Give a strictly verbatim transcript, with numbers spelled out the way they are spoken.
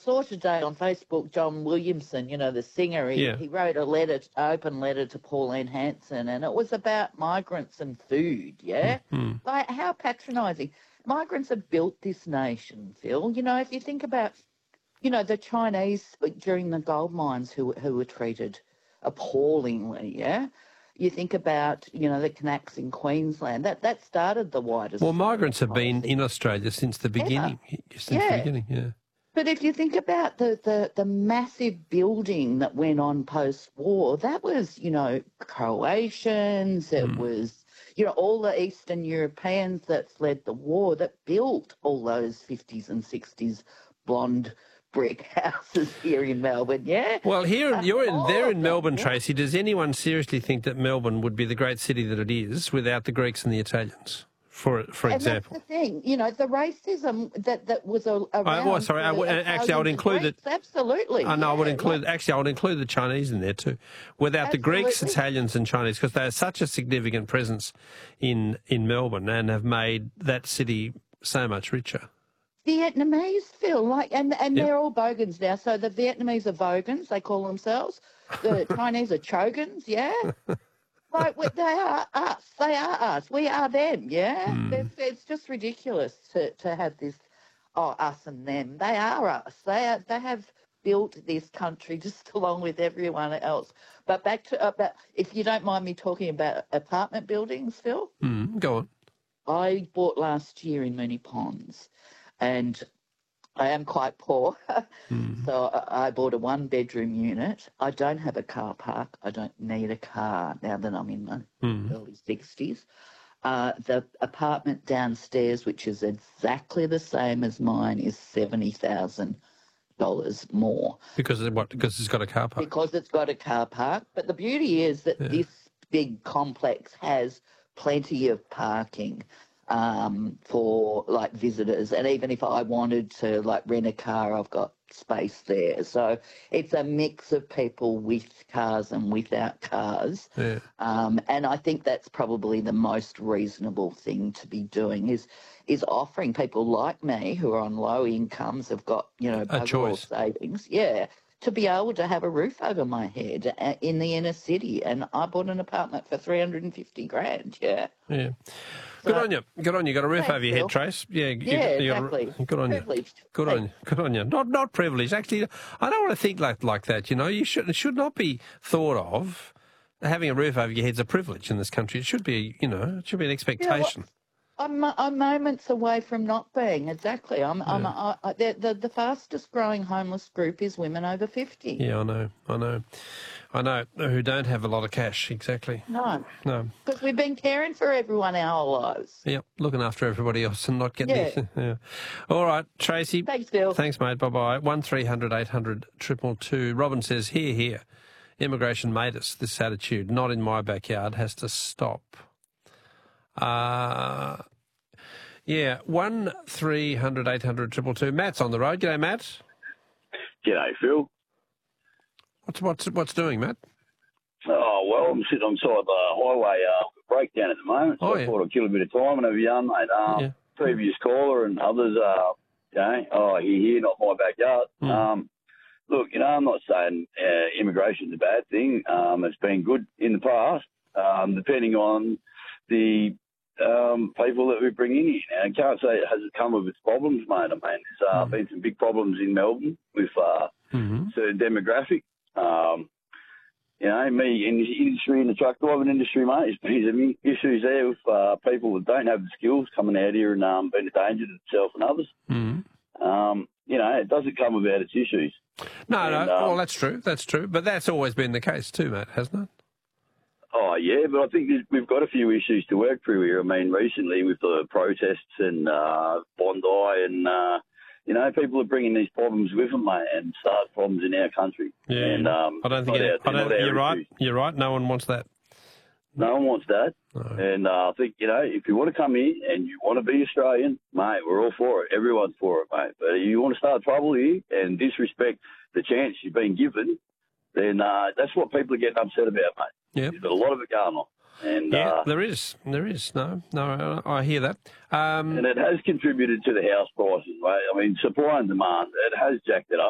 saw today on Facebook John Williamson, you know, the singer, he, Yeah. he wrote a letter, open letter to Pauline Hanson, and it was about migrants and food, yeah? Mm. Like, how patronising. Migrants have built this nation, Phil. You know, if you think about, you know, the Chinese during the gold mines who, who were treated appallingly, yeah? You think about, you know, the Kanaks in Queensland. That that started the widest. Well, migrants have been in Australia since the beginning. Ever. Since Yeah. the beginning, yeah. But if you think about the, the, the massive building that went on post-war, that was, you know, Croatians, it Mm. was, you know, all the Eastern Europeans that fled the war that built all those fifties and sixties blonde brick houses here in Melbourne, yeah? Well, here Uh, you're in, all there of in them, Melbourne, yeah. Tracy. Does anyone seriously think that Melbourne would be the great city that it is without the Greeks and the Italians, for for And example? that's the thing, you know, the racism that, that was a, around. Oh, well, sorry, I for would- actually, I would Italians and include it- Greeks, absolutely. I know, I would yeah, include, like- actually, I would include the Chinese in there too. Without the Greeks, Absolutely. Italians and Chinese, because they are such a significant presence in, in Melbourne and have made that city so much richer. Vietnamese, Phil, like, and, and Yep. they're all bogans now. So the Vietnamese are Vogans, they call themselves. The Chinese are Chogans, yeah? Like, we- they are us. They are us. We are them, yeah? Hmm. It's, it's just ridiculous to, to have this, oh, us and them. They are us. They are, they have built this country just along with everyone else. But back to, about, if you don't mind me talking about apartment buildings, Phil. Mm, go on. I bought last year in Moonee Ponds, and I am quite poor, Mm. so I I bought a one-bedroom unit. I don't have a car park. I don't need a car now that I'm in my Mm. early sixties. Uh, the apartment downstairs, which is exactly the same as mine, is seventy thousand dollars more Because of what? Because it's got a car park. because it's got a car park. But the beauty is that Yeah. this big complex has plenty of parking um, for like visitors, and even if I wanted to like rent a car, I've got space there. So it's a mix of people with cars and without cars. Yeah. Um, and I think that's probably the most reasonable thing to be doing is is offering people like me who are on low incomes, have got, you know, bugger all choice. savings, yeah, to be able to have a roof over my head uh, in the inner city. And I bought an apartment for three hundred fifty grand, yeah. Yeah. Good So- on you. Good on you. Got a roof Thanks, over your head, Phil. Trace. Yeah. You, Yeah, you got a- exactly. good on you. Privileged. Good on you. Good on you. Not not privileged. Actually, I don't want to think like like that. You know, you should it should not be thought of. Having a roof over your head's a privilege in this country. It should be, you know, it should be an expectation. I'm, I'm moments away from not being, exactly. I'm, I'm, Yeah. I, I, the, the, the fastest growing homeless group is women over fifty. Yeah, I know. I know. I know. Who don't have a lot of cash. Exactly. No, No. because we've been caring for everyone our whole lives. Yep. Looking after everybody else and not getting. Yeah. The, yeah. All right, Tracy. Thanks, Bill. Thanks, mate. Bye bye. One three hundred eight hundred triple two. Robin says, "Here, here. Immigration made us. This attitude, not in my backyard, has to stop." Uh yeah. One three hundred eight hundred triple two. Matt's on the road. G'day, Matt. G'day, Phil. What's what's what's doing, Matt? Oh, well, I'm sitting on side of the highway uh, breakdown at the moment, so Oh, I yeah. thought I'd kill a bit of time and have a yarn, mate. Um, Yeah. Previous caller and others, uh, you know, oh, here, here, not my backyard. Mm. Um, look, you know, I'm not saying uh, immigration's a bad thing. Um, it's been good in the past, um, depending on the um, people that we bring in here. Now, I can't say it hasn't come with its problems, mate. I mean, there's uh, Mm. been some big problems in Melbourne with uh, Mm-hmm. certain demographic. Um, you know, me in the industry, in the truck driving industry, mate, there's been some issues there with uh, people that don't have the skills coming out here and um, being a danger to themselves and others. Mm-hmm. Um, you know, it doesn't come without its issues. No, And, no. um, well, that's true. That's true. But that's always been the case too, Matt, hasn't it? Oh, yeah, but I think there's- we've got a few issues to work through here. I mean, recently with the protests and uh, Bondi and, uh, you know, people are bringing these problems with them, mate, and start problems in our country. Yeah. And, um, I don't think. not It, our- I don't. not our You're right. issues. You're right. No one wants that. No one wants that. No. And uh, I think, you know, if you want to come here and you want to be Australian, mate, we're all for it. Everyone's for it, mate. But if you want to start trouble here and disrespect the chance you've been given, then uh, that's what people are getting upset about, mate. Yep. There's got a lot of it going on. And, Yeah, uh, there is. There is. No, no, I I hear that. Um, and it has contributed to the house prices, mate. I mean, supply and demand, it has jacked it up.